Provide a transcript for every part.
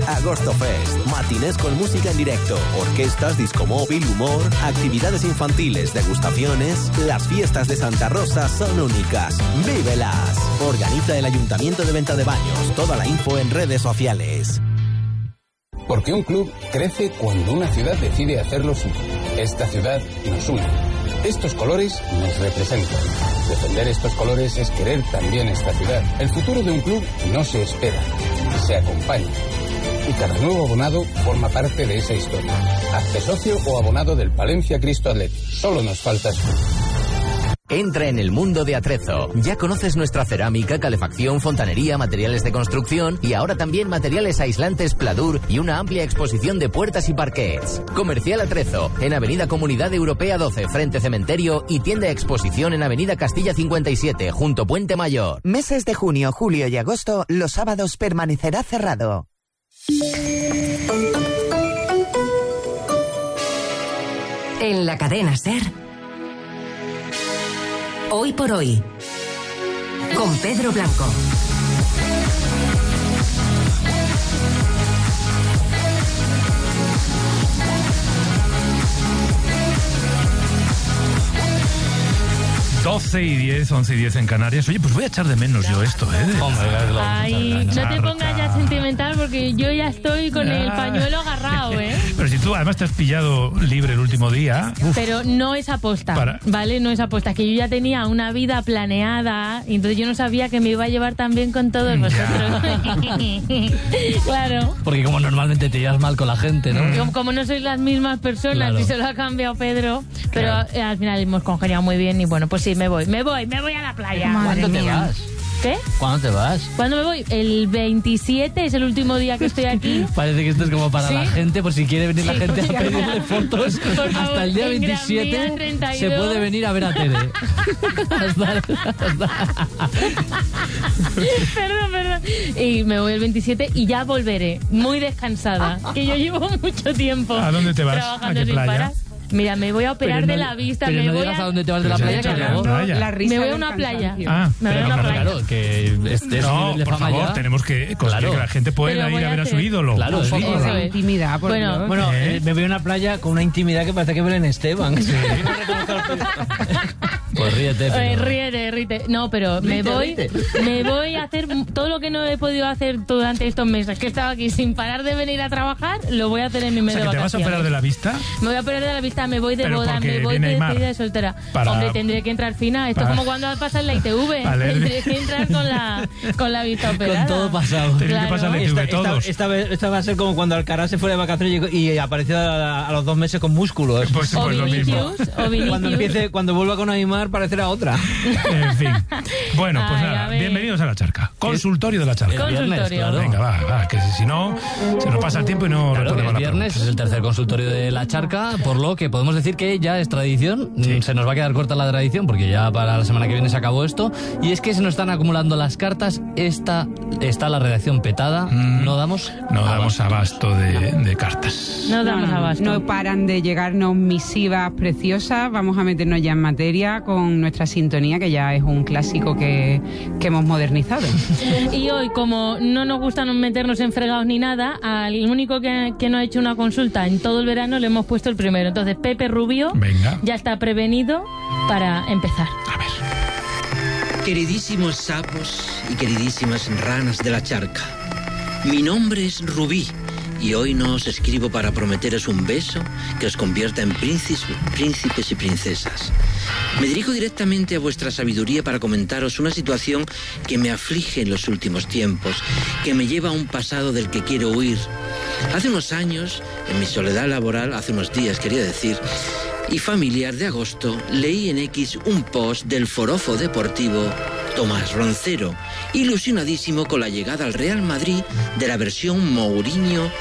Agosto Fest, matinés con música en directo, orquestas, disco móvil, humor, actividades infantiles, degustaciones. Las fiestas de Santa Rosa son únicas. ¡Vívelas! Organiza el Ayuntamiento de Venta de Baños. Toda la info en redes sociales. Porque un club crece cuando una ciudad decide hacerlo suyo. Esta ciudad nos une. Estos colores nos representan. Defender estos colores es querer también esta ciudad. El futuro de un club no se espera, se acompaña. Y cada nuevo abonado forma parte de esa historia. Hazte socio o abonado del Palencia Cristo Athletic. Solo nos faltas tú. Entra en el mundo de Atrezo. Ya conoces nuestra cerámica, calefacción, fontanería, materiales de construcción y ahora también materiales aislantes Pladur y una amplia exposición de puertas y parquets. Comercial Atrezo, en Avenida Comunidad Europea 12, frente Cementerio, y tienda de exposición en Avenida Castilla 57, junto Puente Mayor. Meses de junio, julio y agosto, los sábados permanecerá cerrado. En la cadena SER, Hoy por Hoy, con Pedro Blanco. Doce y 10, 11 y 10 en Canarias. Oye, pues voy a echar de menos yo esto, Ay, no te pongas ya sentimental porque yo ya estoy con el pañuelo agarrado, Pero si tú además te has pillado libre el último día... Pero no es aposta, ¿vale? No es aposta. Que yo ya tenía una vida planeada y entonces yo no sabía que me iba a llevar tan bien con todos vosotros. Claro. Porque como normalmente te llevas mal con la gente, ¿no? Como no sois las mismas personas y se lo ha cambiado Pedro, pero al final hemos congeniado muy bien y bueno, pues sí, me voy a la playa. ¿Cuándo te vas? ¿Qué? ¿Cuándo te vas? ¿Cuándo me voy? El 27 es el último día que estoy aquí. Parece que esto es como para la gente, por si quiere venir la gente a pedirle fotos. Por favor, hasta el día 27 se puede venir a ver a Tere. Perdón. Y me voy el 27 y ya volveré muy descansada. Que yo llevo mucho tiempo. ¿A dónde te vas? Trabajando ¿A qué sin playa? parar. Mira, me voy a operar de la vista. Pero no digas a dónde te vas de la playa, que luego... Me voy a una playa. Me voy a una playa. Claro, que no, por favor, tenemos que conseguir que la gente pueda ir a ver a su ídolo. Claro, eso es intimidad. Bueno, me voy a una playa con una intimidad que parece que Belén Esteban. Sí. Pues ríete. Ríete. No, pero me voy a hacer todo lo que no he podido hacer durante estos meses que he estado aquí sin parar de venir a trabajar, lo voy a hacer en mi mes de vacaciones. ¿Te vas a operar de la vista? Me voy a operar de la vista, me voy de boda, me voy de despedida de soltera. Hombre, tendré que entrar fina. Esto es como cuando pasas la ITV. Tendré que entrar con la vista operada. Con todo pasado. Tendré que pasar la ITV todos. Esta va a ser como cuando Alcaraz se fue de vacaciones y apareció a los 2 meses con músculos. Pues o lo mismo. Cuando vuelva con Aymar parecerá otra. En fin. Bueno, pues nada, bienvenidos a La Charca. Consultorio de La Charca. Consultorio. Venga, va, que si no, se nos pasa el tiempo y no retornamos la viernes es el tercer consultorio de La Charca, por lo que podemos decir que ya es tradición. Sí. Se nos va a quedar corta la tradición porque ya para la semana que viene se acabó esto. Y es que se nos están acumulando las cartas. Está la redacción petada. No damos abasto de cartas. No damos abasto. No paran de llegarnos misivas preciosas. Vamos a meternos ya en materia con nuestra sintonía, que ya es un clásico que hemos modernizado. Y hoy, como no nos gusta meternos en fregados ni nada, al único que no ha hecho una consulta en todo el verano le hemos puesto el primero. Entonces, Pepe Rubio ya está prevenido para empezar. A ver. Queridísimos sapos y queridísimas ranas de La Charca, mi nombre es Rubí y hoy no os escribo para prometeros un beso que os convierta en príncipes y princesas. Me dirijo directamente a vuestra sabiduría para comentaros una situación que me aflige en los últimos tiempos, que me lleva a un pasado del que quiero huir. Hace unos años, en mi soledad laboral, hace unos días quería decir, y familiar de agosto, leí en X un post del forofo deportivo Tomás Roncero, ilusionadísimo con la llegada al Real Madrid de la versión Mourinho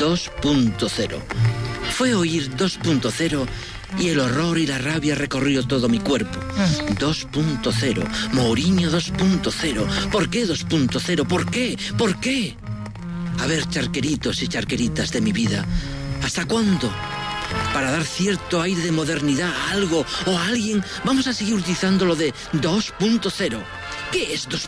2.0. Fue oír 2.0 y el horror y la rabia recorrió todo mi cuerpo. 2.0, Mourinho 2.0. ¿Por qué 2.0? ¿Por qué? ¿Por qué? A ver, charqueritos y charqueritas de mi vida, ¿hasta cuándo? Para dar cierto aire de modernidad a algo o a alguien, vamos a seguir utilizando lo de 2.0. ¿Qué es